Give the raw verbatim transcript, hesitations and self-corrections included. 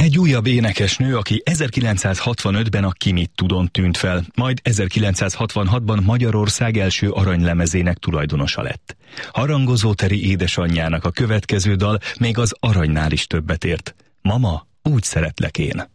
Egy újabb énekesnő, aki ezerkilencszázhatvanötben a Ki mit tudon tűnt fel, majd ezerkilencszázhatvanhatban Magyarország első aranylemezének tulajdonosa lett. Harangozóteri édesanyjának a következő dal még az aranynál is többet ért. Mama, úgy szeretlek én.